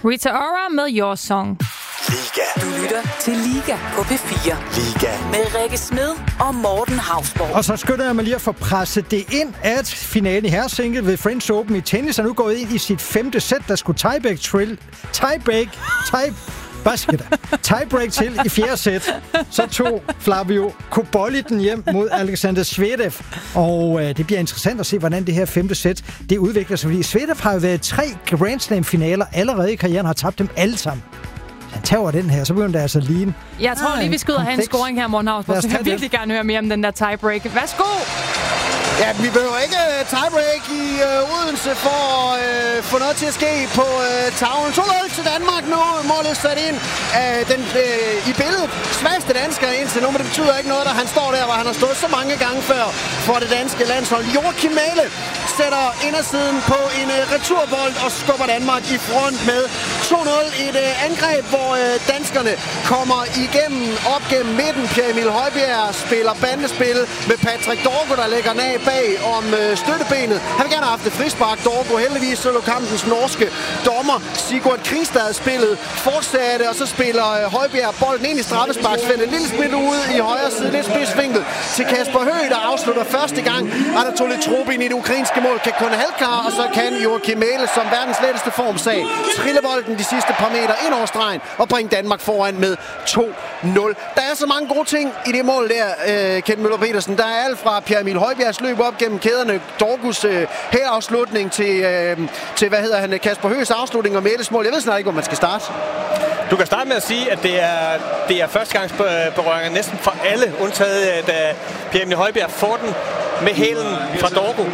Rita Ora med Your Song. Liga. Du lytter til Liga på P4. Liga. Med Rikke Smed og Morten Hausborg. Og så skynder jeg mig lige at få presset det ind, at finalen i herresingle ved French Open i tennis er nu gået ind i sit 5. sæt, der skulle tiebreak til i 4. sæt. Så tog Flavio Cobolli den hjem mod Alexander Zverev. Og det bliver interessant at se, hvordan det her 5. sæt det udvikler sig. Fordi Zverev har jo været 3 Grand Slam-finaler allerede i karrieren, har tabt dem alle sammen. Han tager den her, så begynder det altså ligne. Jeg tror lige, vi skal ud og have en scoring her, Morten Hausborg. Så jeg virkelig gerne høre mere om den der tiebreak. Værsgo! Ja, vi behøver ikke tiebreak i Odense for at få noget til at ske på tavlen. 2-0 til Danmark nu. Målet sat ind af den i billedet svageste dansker indtil nu, men det betyder ikke noget, da han står der, hvor han har stået så mange gange før for det danske landshold. Joachim Mæhle sætter indersiden på en returbold og skubber Danmark i front med 2-0. Et angreb, hvor danskerne kommer op gennem midten. Pierre-Emil Højbjerg spiller bandespil med Patrick Dorgo, der lægger den af bag om støttebenet. Han vil gerne have haft et frispark. Dorgo heldigvis så lå kampens norske dommer Sigurd Kristad spillet fortsatte, og så spiller Højbjerg bolden ind i straffesparksfeltet. En lille smule ude i højre side, lidt spidsvinkel til Kasper Høgh, der afslutter første gang. Anatoly Trubin i det ukrainske mål kan kun halvklare, og så kan Joachim Mæhle som verdens letteste formsag trille bolden de sidste par meter ind over stregen og bringe Danmark foran med 2-0. Der er så mange gode ting i det mål der, Kent Møller Petersen. Der er alt fra Pierre-Emil Højbjergs løb op gennem kæderne, Dorgus hælafslutning til Kasper Høghs afslutning og Mæhles mål. Jeg ved snart ikke, hvor man skal starte. Du kan starte med at sige, at det er førstegangsberøringer næsten for alle, undtaget da Pierre-Emil Højbjerg får den med hælen fra Dorgo.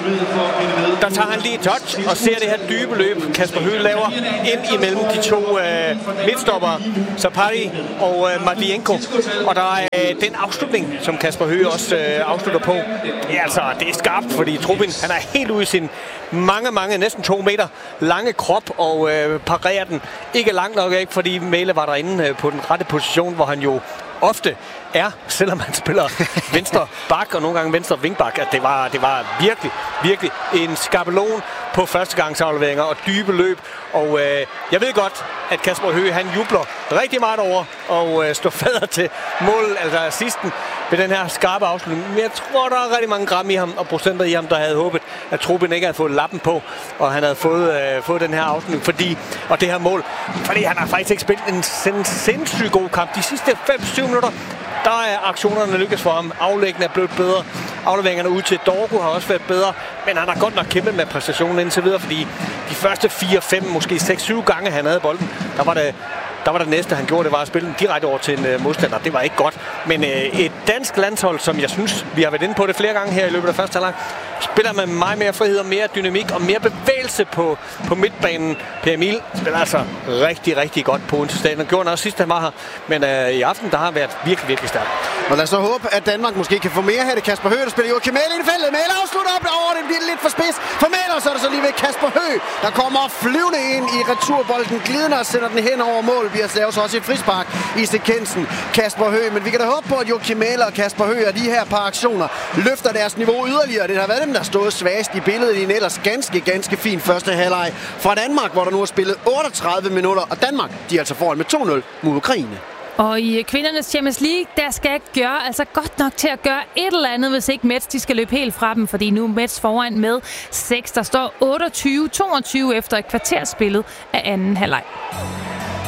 Der tager han lige et touch og ser det her dybe løb, Kasper Høgh laver ind imellem de to midtstoppere, Sapari og Matvienko. Og der er den afslutning, som Kasper Høgh også afslutter på. Ja, altså, det er skarpt, fordi Trubin, han er helt ude i sin mange, næsten 2 meter lange krop og parerer den. Ikke langt nok, ikke, fordi Mæhle var derinde på den rette position, hvor han jo ofte er, selvom han spiller venstre bak og nogle gange venstre vingbak, at det var virkelig en skabelon på førstegangsafleveringer og dybe løb. Og jeg ved godt, at Kasper Høgh, han jubler rigtig meget over og står fader til mål, altså assisten ved den her skarpe afslutning. Men jeg tror, der er rigtig mange gram i ham og procenter i ham, der havde håbet, at Trubin ikke havde fået lappen på, og han havde fået den her afslutning, og det her mål, fordi han har faktisk ikke spillet en sindssygt god kamp. De sidste 5-7 minutter, der er aktionerne lykkes for ham. Aflæggene er blevet bedre. Afleveringerne ud til Dorgo har også været bedre. Men han har godt nok kæmpet med præstationen indtil videre, fordi de første 4-5, måske 6-7 gange, han havde bolden, der var det næste, han gjorde, det var at spille den direkte over til en modstander. Det var ikke godt. Men et dansk landshold, som jeg synes, vi har været inde på det flere gange her i løbet af første halvleg, spiller med meget mere frihed og mere dynamik og mere bevægelse på midtbanen. Pierre-Emil spiller altså rigtig godt på Odense Stadion. Gjorde han også sidst, han var her. Men i aften, der har været virkelig stærkt. Og lad os så håbe, at Danmark måske kan få mere her. Det Kasper Høgh, der spiller Joachim Mæhle ind i feltet. Mæhle afslutter op over, det bliver lidt for spids. For Mæhle, og så er det så lige ved Kasper Høgh, der kommer flyvende ind i returbolden, glidende og sender den hen over mål. Vi har lavet så også et frispark i sekvensen, Kasper Høgh. Men vi kan da håbe på, at Joachim Mæhle og Kasper Høgh og de her par aktioner løfter deres niveau yderligere. Det har været dem, der stod svagest i billedet i en ellers ganske fin første halvleg fra Danmark, hvor der nu har spillet 38 minutter. Og Danmark, de er altså foran med 2-0 mod Ukraine. Og i kvindernes Champions League, der skal ikke gøre altså godt nok til at gøre et eller andet, hvis ikke Metz de skal løbe helt fra dem, fordi nu er Metz foran med 6. Der står 28-22 efter et kvarter spillet af anden halvleg.